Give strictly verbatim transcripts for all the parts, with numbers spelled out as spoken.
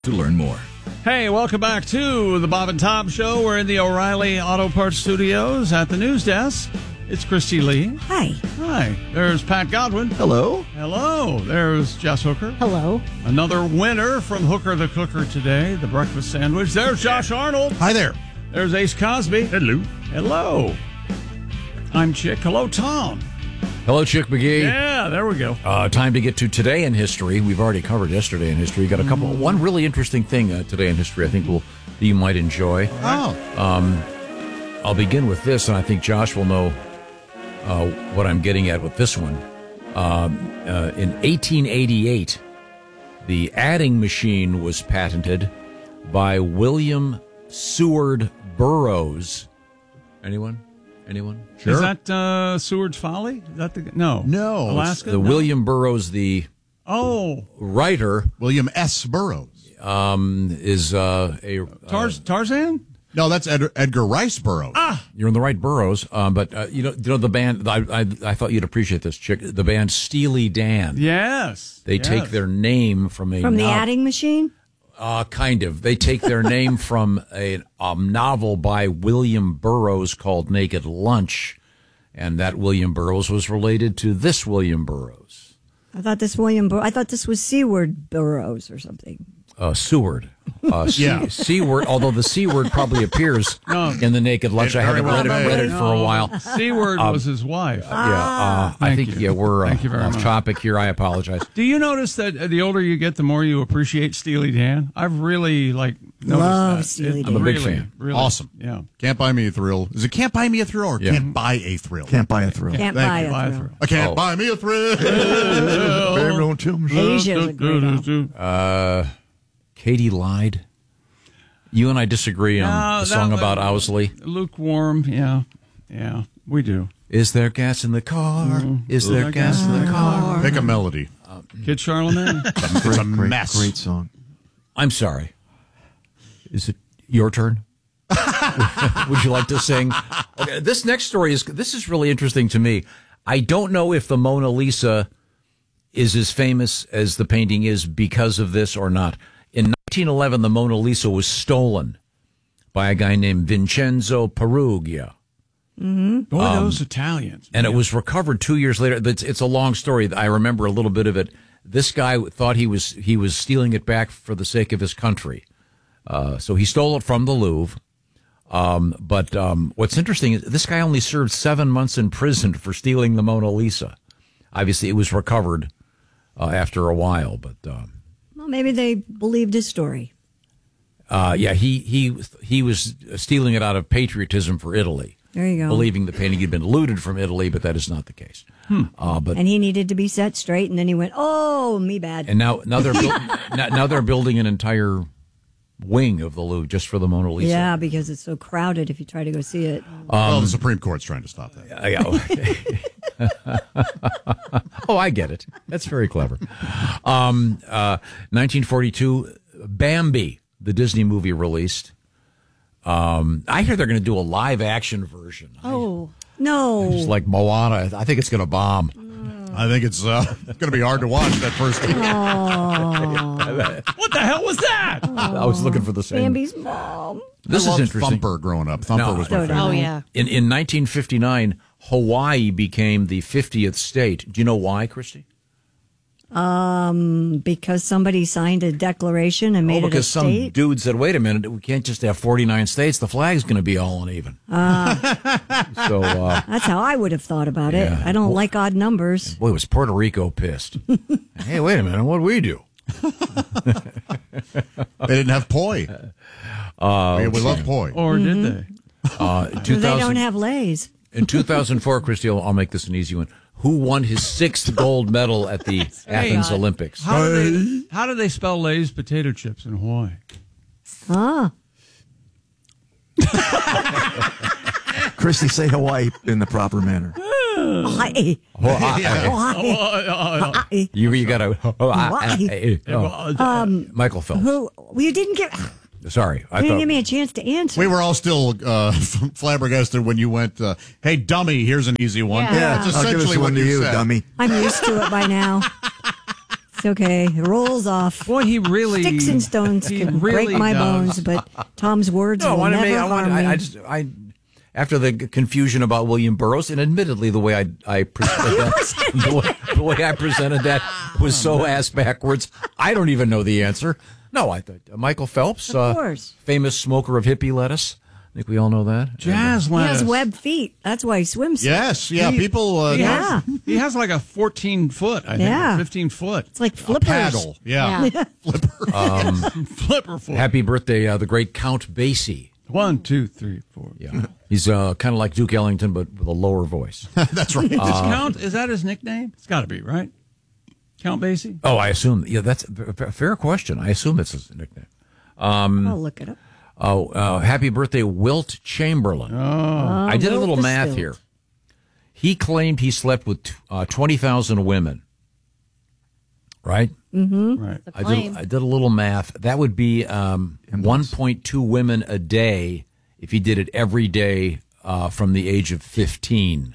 To learn more. Hey, welcome back to the Bob and Tom Show. We're in the O'Reilly Auto Parts Studios at the news desk. It's Christy Lee. Hi. Hi. There's Pat Godwin. Hello. Hello. There's Jess Hooker. Hello. Another winner from Hooker the Cooker today, the breakfast sandwich. There's Josh Arnold. Hi there. There's Ace Cosby. Hello. Hello. I'm Chick. Hello, Tom. Hello, Chick McGee. Yeah, there we go. Uh, time to get to today in history. We've already covered yesterday in history. Got a couple. Mm. One really interesting thing uh, today in history. I think will that you might enjoy. Oh. Um, I'll begin with this, and I think Josh will know uh, what I'm getting at with this one. Um, uh, in eighteen eighty-eight, the adding machine was patented by William Seward Burroughs. Anyone? Anyone? Sure. Is that uh, Seward's Folly? Is that the no? No. Alaska. The no? William Burroughs, the oh writer, William S. Burroughs. um, is uh, a uh, Tarz, Tarzan. No, that's Ed- Edgar Rice Burroughs. Ah, You're in the right Burroughs, um, but uh, you know, you know the band. I, I I thought you'd appreciate this, Chick. The band Steely Dan. yes. They yes. take their name from a From the nov- adding machine? Uh, kind of. They take their name from a um, novel by William Burroughs called Naked Lunch, and that William Burroughs was related to this William Burroughs. I thought this William Bur- I thought this was Seward Burroughs or something. Uh, Seward. Uh, C- Yeah. C word, although the C word probably appears No. in the Naked Lunch. It I haven't very read it, well read may. it for a while. Seward was his wife. Yeah, uh, I Thank think you. yeah we're uh, Thank you very off much. topic here. I apologize. Do you notice that uh, the older you get, the more you appreciate Steely Dan? I've really like noticed Love that. Steely It Dan. I'm a big really, fan. Really, Awesome. Yeah. Can't buy me a thrill. Is it Can't Buy Me a Thrill or Yeah. Can't Buy a Thrill? Can't buy a thrill. Can't Thank buy you. a Buy a thrill. thrill. I can't Oh. buy me a thrill. Baby, don't tell me. Asia's a great album. Uh, Katie lied. You and I disagree on No, the that song was- about Owsley. Lukewarm. Yeah. Yeah. We do. Is there gas in the car? Mm-hmm. Is there gas in the car? Pick a melody. Kid Charlemagne. It's a Great, mess. great song. I'm sorry. Is it your turn? Would you like to sing? Okay, this next story is this is really interesting to me. I don't know if the Mona Lisa is as famous as the painting is because of this or not. In nineteen eleven, the Mona Lisa was stolen by a guy named Vincenzo Perugia. Boy, those Italians. And man. it was recovered two years later. It's, it's a long story. I remember a little bit of it. This guy thought he was he was stealing it back for the sake of his country. Uh, so he stole it from the Louvre. Um, but um, what's interesting is this guy only served seven months in prison for stealing the Mona Lisa. Obviously, it was recovered uh, after a while. But um, Well, maybe they believed his story. uh, yeah, he he he was stealing it out of patriotism for Italy. There you go. Believing the painting had been looted from Italy, but that is not the case. Uh, but And he needed to be set straight, and then he went, oh, me bad. and now now they're build, now, now they're building an entire wing of the Louvre just for the Mona Lisa. Yeah, because it's so crowded if you try to go see it. well, the Supreme Court's trying to stop that. I- oh, I get it. That's very clever. Um, uh, nineteen forty-two, Bambi, the Disney movie released. Um, I hear they're going to do a live action version. Oh, no. Just like Moana, I think it's going to bomb. I think it's uh, going to be hard to watch that first. What the hell was that? I was looking for the same. Bambi's mom. This I is loved interesting. Thumper growing up. Thumper No, was my I favorite. don't Oh, know. yeah. In in nineteen fifty-nine, Hawaii became the fiftieth state. Do you know why, Christy? Because somebody signed a declaration and made Oh, it a because some state. dude said, "Wait a minute, we can't just have forty-nine states. The flag's going to be all uneven." so, uh, That's how I would have thought about it. Yeah. I don't Well- like odd numbers. boy, was Puerto Rico pissed. Hey, wait a minute, what do we do? They didn't have poi. Uh, we, we love poi. Or did they? Uh, They two don't thousand have lays. in two thousand four, Christy, I'll I'll make this an easy one. Who won his sixth gold medal at the Athens God. Olympics? How do they, how do they spell Lay's potato chips in Hawaii? Ah, Christy, say Hawaii in the proper manner. Hawaii. Oh, I- Hawaii. Hawaii. you you got to. Um, Michael Phelps. Who? Well, you didn't give. Sorry, I You didn't thought. give me a chance to answer. We were all still uh, flabbergasted when you went, uh, hey, dummy, here's an easy one. Yeah. Yeah, That's I'll give essentially this one what to you you, said. dummy. I'm used to it by now. It's okay. It rolls off. Boy, he really Sticks and stones he can really break my does. bones, but Tom's words No, I will want to never make. I harm want. me. I, I just. I. After the confusion about William Burroughs, and admittedly, the way I I presented that, the way, the way I presented that was so ass backwards. I don't even know the answer. No, I thought uh, Michael Phelps, Of uh, course. famous smoker of hippie lettuce. I think we all know that. Jazz He lettuce. has webbed feet. That's why he swims. Yes, yeah, He- people. Uh, He Yeah. has, he has like a fourteen foot, I think, Yeah. or fifteen foot It's like flippers. paddle. Yeah. Yeah. flipper foot. Happy birthday, uh, the great Count Basie. One, two, three, four. Yeah, he's uh, kind of like Duke Ellington, but with a lower voice. That's right. Does Count, is that his nickname? It's got to be, right? Count Basie? Oh, I assume. Yeah, that's a a fair question. I assume it's his nickname. I'll look it up. Oh, uh, happy birthday, Wilt Chamberlain. Oh, I did a Wilt little the math Stilt. here. He claimed he slept with uh, twenty thousand women. Right? Right. I did, claim. I did a little math. That would be um, one point two women a day if he did it every day uh, from the age of fifteen.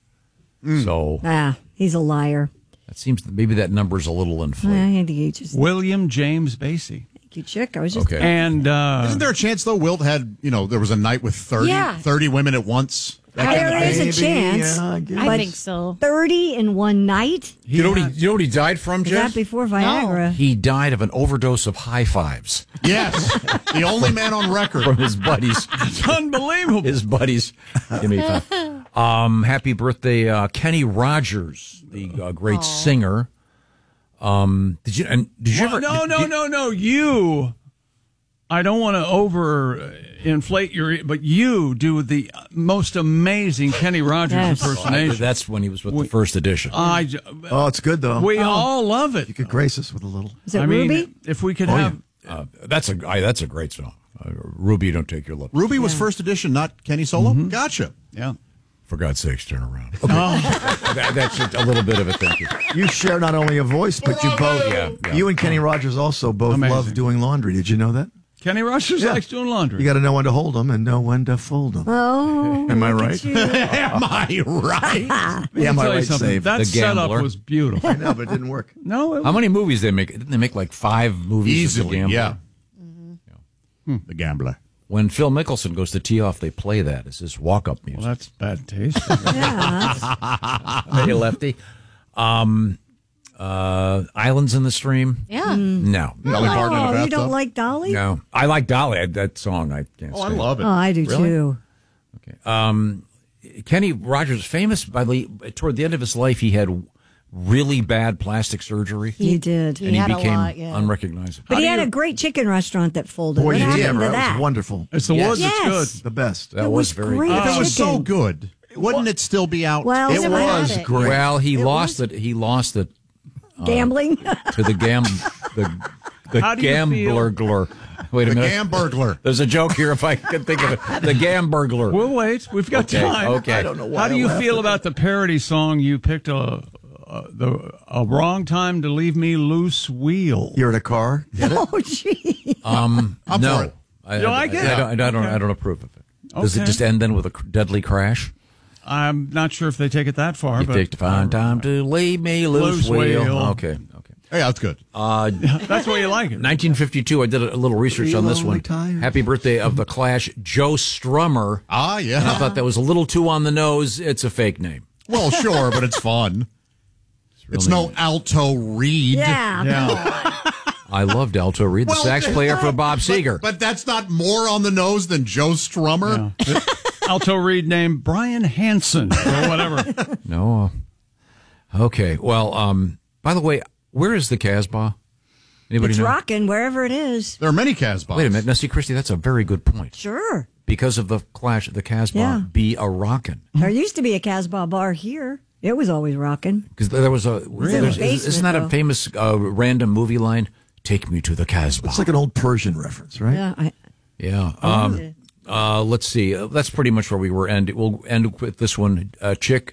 So Ah, he's a liar. that seems maybe that number's a little I inflated. had to get just William James Basie. thank you, chick. I was just Okay. And uh, Isn't there a chance though? Wilt had, you know, there was a night with thirty, Yeah. thirty women at once. That kind there of is thing. a chance. yeah, I guess. I But think so. thirty in one night. You know, what he, you know what he died from, Is that Jeff? before Viagra? He died of an overdose of high fives Yes, the only man on record. from his buddies. it's unbelievable. His buddies. Give me five. Um, happy birthday, uh, Kenny Rogers, the uh, great singer. Um, did you? And did you Well, ever? no, did- no, did- no, no. You. I don't want to over inflate your, but you do the most amazing Kenny Rogers Yes. impersonation. That's when he was with the first edition. I, j- Oh, it's good though. we all love it. You could grace us with a little. Is it I mean, Ruby? if we could Oh, have. Uh, that's a I, that's a great song. Uh, Ruby, don't take your love. Ruby was first edition, not Kenny solo. Gotcha. Yeah. For God's sakes, turn around. Okay. That- that's just a little bit of it. Thank you. You share not only a voice, but you both. Yeah, yeah. You and Kenny Rogers also both Amazing. love doing laundry. Did you know that? Kenny Rogers Yeah. likes doing laundry. You got to know when to hold them and know when to fold them. Oh, Am I look right? at you. Am I right? Yeah, Let me am I tell you right, something. Save? That The setup Gambler. was beautiful. No, but it didn't work. No, it How many movies they make? Didn't they make like five movies? of The Easily, Gambler? yeah. The Gambler. When Phil Mickelson goes to tee off, they play that. It's this walk-up music. Well, that's bad taste. Yeah, that's- Hey, Lefty. Um, uh, Islands in the Stream? Yeah. No. Dolly Parton in a oh, you bathtub. don't like Dolly? No. I like Dolly. I, that song, I can't Oh, I stand. love it. Oh, I do Really? too. Um, Kenny Rogers, famous by the, toward the end of his life, he had really bad plastic surgery. He did. He and he had a became lot, yeah. unrecognizable. But How he do had you- a great chicken restaurant that folded. Boy, what you happened did. to Right? It that? was wonderful. It's the Yes. woods. Yes. It's good. The best. That It was, was very great. good. If it was so chicken. good, wouldn't it still be out? Well, It never was had it. great. Well, he It lost was- it. He lost it Gambling. to the gam the the How do you gambler. feel? Wait a The minute. Gam Burglar. There's a joke here if I can think of it. The Gamburglar. We'll wait. We've got Okay, time. okay. I don't know why How do I you laughed feel at about the parody song you picked a, a the a wrong time to leave me loose wheel? You're in a car. Get it? Oh, gee. Um, I'm no. for it. I, You like I, it? I, don't, I, don't, Okay. I don't approve of it. Does Okay. it just end then with a cr- deadly crash? I'm not sure if they take it that far, You but take the fine time to leave me loose, Loose wheel. wheel. Okay, okay. Yeah, that's good. Uh, that's why you like it. nineteen fifty-two, I did a little research Feel on this only one. tired. Happy birthday of the Clash, Joe Strummer. Ah, And I yeah. thought that was a little too on the nose. It's a fake name. Well, sure, but it's fun. It's no Alto Reed. Yeah. Yeah. I loved Alto Reed, the Well, sax player for Bob But, Seger. but that's not more on the nose than Joe Strummer. Yeah. Alto Reed named Brian Hansen or whatever. No. uh, Okay. Well, um, by the way, where is the Casbah? Anybody It's know? rocking wherever it is. There are many Casbahs. Wait a minute. Now, see, Christy, that's a very good point. Sure. Because of the Clash, the Casbah Yeah. be a rockin'. There used to be a Casbah bar here. It was always rocking. Because there was a. in the there's- basement, isn't that a though. famous uh, random movie line? Take me to the Casbah. It's like an old Persian reference, right? Yeah. I, Yeah. Um, uh, let's see. Uh, That's pretty much where we were. End. We'll end with this one. Uh, Chick,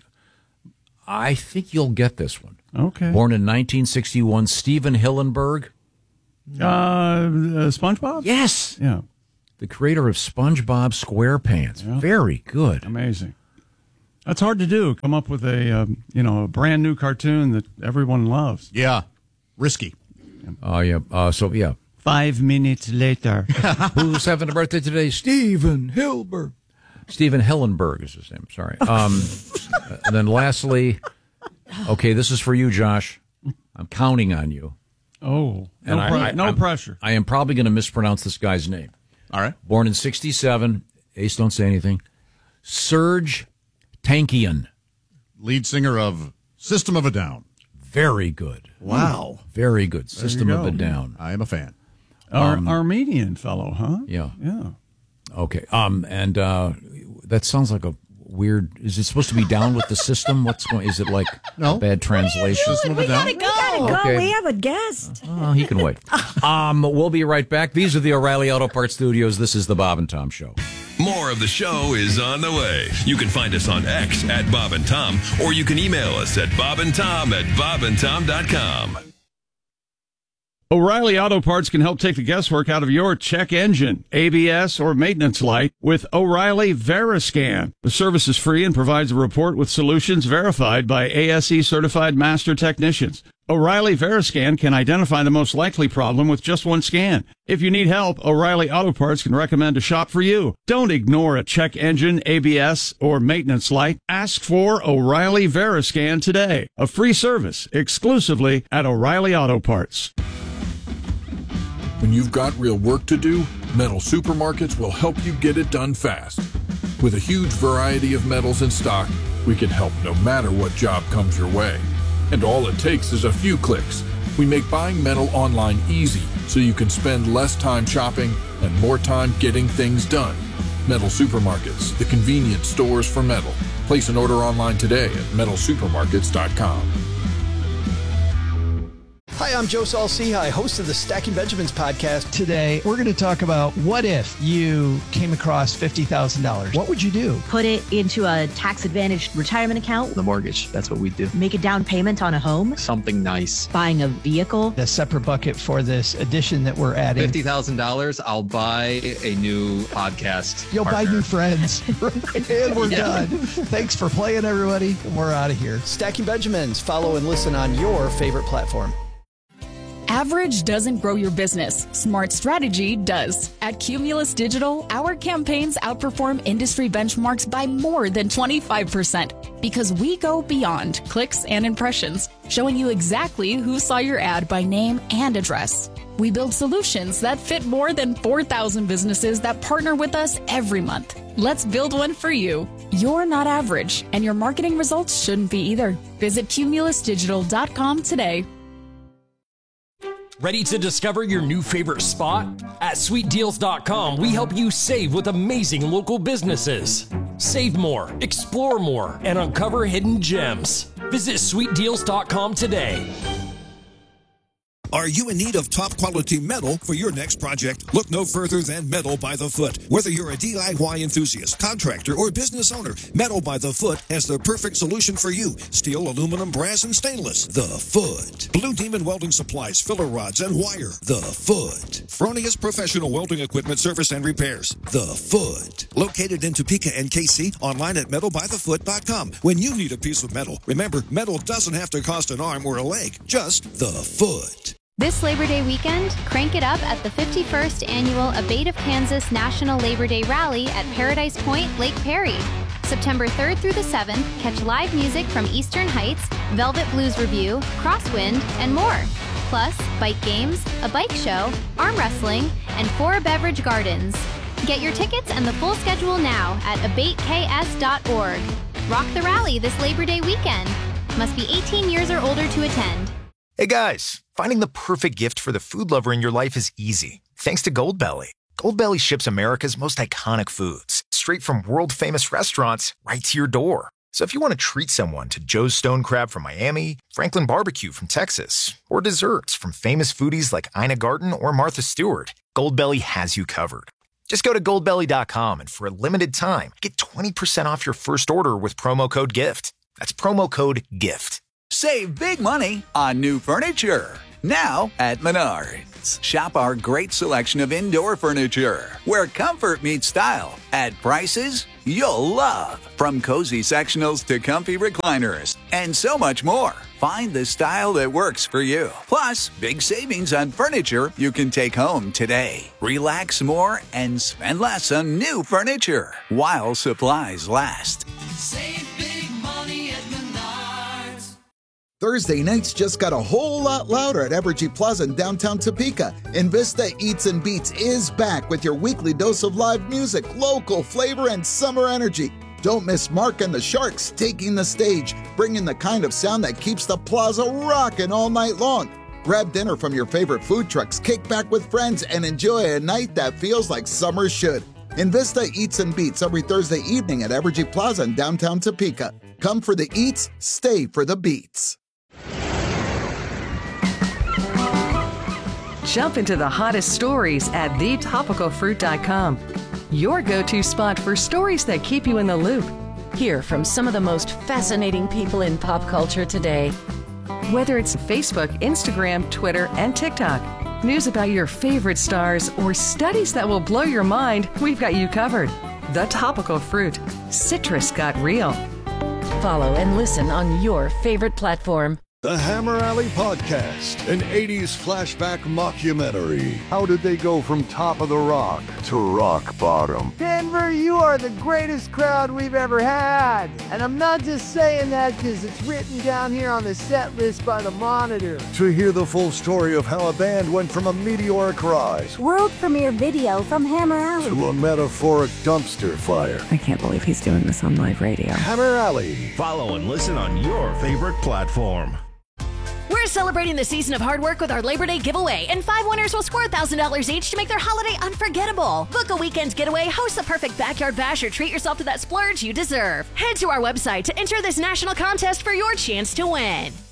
I think you'll get this one. Okay. Born in nineteen sixty-one, Stephen Hillenburg. Uh, uh, SpongeBob? Yes. Yeah. The creator of SpongeBob SquarePants. Very good. Amazing. That's hard to do. Come up with a um, you know a brand new cartoon that everyone loves. Yeah. Risky. Oh, yeah. Uh, so, yeah. Five minutes later. Who's having a birthday today? Stephen Hilberg. Stephen Hillenberg is his name. Sorry. Um, and then lastly, okay, this is for you, Josh. I'm counting on you. Oh, And no, I- pre- I- no I'm- pressure. I am probably going to mispronounce this guy's name. All right. Born in sixty-seven. Ace, don't say anything. Serge Tankian. Lead singer of System of a Down. Very good. Wow. Very good. System of go. a Down. I am a fan. Ar- Armenian fellow, huh? Yeah. Yeah. Okay. Um. And uh, that sounds like a weird. Is it supposed to be down with the system? What's going? Is it like No. a bad translation? System of a Down. We gotta go. Okay. We have a guest. Oh, he can wait. Um. We'll be right back. These are the O'Reilly Auto Parts Studios. This is the Bob and Tom Show. More of the show is on the way. You can find us on X at Bob and Tom, or you can email us at bobandtom at bob and tom dot com. O'Reilly Auto Parts can help take the guesswork out of your check engine, A B S, or maintenance light with O'Reilly Veriscan. The service is free and provides a report with solutions verified by A S E certified master technicians. O'Reilly Veriscan can identify the most likely problem with just one scan. If you need help, O'Reilly Auto Parts can recommend a shop for you. Don't ignore a check engine, A B S, or maintenance light. Ask for O'Reilly Veriscan today. A free service exclusively at O'Reilly Auto Parts. When you've got real work to do, Metal Supermarkets will help you get it done fast. With a huge variety of metals in stock, we can help no matter what job comes your way. And all it takes is a few clicks. We make buying metal online easy so you can spend less time shopping and more time getting things done. Metal Supermarkets, the convenient stores for metal. Place an order online today at metal supermarkets dot com. Hi, I'm Joe Saul-Sehy, host of the Stacking Benjamins podcast. Today, we're going to talk about what if you came across fifty thousand dollars? What would you do? Put it into a tax-advantaged retirement account. The mortgage, that's what we do. Make a down payment on a home. Something nice. Buying a vehicle. A separate bucket for this addition that we're adding. fifty thousand dollars, I'll buy a new podcast. You'll partner. buy new friends. And we're Yeah. done. Thanks for playing, everybody. We're out of here. Stacking Benjamins. Follow and listen on your favorite platform. Average doesn't grow your business. Smart strategy does. At Cumulus Digital, our campaigns outperform industry benchmarks by more than twenty-five percent because we go beyond clicks and impressions, showing you exactly who saw your ad by name and address. We build solutions that fit more than four thousand businesses that partner with us every month. Let's build one for you. You're not average, and your marketing results shouldn't be either. Visit cumulus digital dot com today. Ready to discover your new favorite spot? At sweet deals dot com, we help you save with amazing local businesses. Save more, explore more, and uncover hidden gems. Visit sweet deals dot com today. Are you in need of top quality metal for your next project? Look no further than Metal by the Foot. Whether you're a D I Y enthusiast, contractor, or business owner, Metal by the Foot has the perfect solution for you. Steel, aluminum, brass, and stainless. The Foot. Blue Demon Welding Supplies, filler rods, and wire. The Foot. Fronius Professional Welding Equipment Service and Repairs. The Foot. Located in Topeka and K C, online at metal by the foot dot com. When you need a piece of metal, remember, metal doesn't have to cost an arm or a leg. Just the Foot. This Labor Day weekend, crank it up at the fifty-first Annual Abate of Kansas National Labor Day Rally at Paradise Point, Lake Perry. September third through the seventh, catch live music from Eastern Heights, Velvet Blues Review, Crosswind, and more. Plus, bike games, a bike show, arm wrestling, and four beverage gardens. Get your tickets and the full schedule now at abate k s dot org. Rock the rally this Labor Day weekend. Must be eighteen years or older to attend. Hey guys, finding the perfect gift for the food lover in your life is easy. Thanks to Goldbelly. Goldbelly ships America's most iconic foods straight from world-famous restaurants right to your door. So if you want to treat someone to Joe's Stone Crab from Miami, Franklin Barbecue from Texas, or desserts from famous foodies like Ina Garten or Martha Stewart, Goldbelly has you covered. Just go to goldbelly dot com and for a limited time, get twenty percent off your first order with promo code GIFT. That's promo code GIFT. Save big money on new furniture. Now at Menards. Shop our great selection of indoor furniture, where comfort meets style, at prices you'll love. From cozy sectionals to comfy recliners, and so much more. Find the style that works for you. Plus, big savings on furniture you can take home today. Relax more and spend less on new furniture while supplies last. Save big money at Menards. Thursday nights just got a whole lot louder at Evergy Plaza in downtown Topeka. Invista Eats and Beats is back with your weekly dose of live music, local flavor, and summer energy. Don't miss Mark and the Sharks taking the stage, bringing the kind of sound that keeps the plaza rocking all night long. Grab dinner from your favorite food trucks, kick back with friends, and enjoy a night that feels like summer should. Invista Eats and Beats every Thursday evening at Evergy Plaza in downtown Topeka. Come for the eats, stay for the beats. Jump into the hottest stories at the topical fruit dot com. Your go-to spot for stories that keep you in the loop. Hear from some of the most fascinating people in pop culture today. Whether it's Facebook, Instagram, Twitter, and TikTok, news about your favorite stars, or studies that will blow your mind, we've got you covered. The Topical Fruit. Citrus got real. Follow and listen on your favorite platform. The Hammer Alley Podcast, an eighties flashback mockumentary. How did they go from top of the rock to rock bottom? Denver, you are the greatest crowd we've ever had. And I'm not just saying that because it's written down here on the set list by the Monitor. To hear the full story of how a band went from a meteoric rise, world premiere video from Hammer Alley, to a metaphoric dumpster fire. I can't believe he's doing this on live radio. Hammer Alley. Follow and listen on your favorite platform. We're celebrating the season of hard work with our Labor Day giveaway, and five winners will score one thousand dollars each to make their holiday unforgettable. Book a weekend getaway, host the perfect backyard bash, or treat yourself to that splurge you deserve. Head to our website to enter this national contest for your chance to win.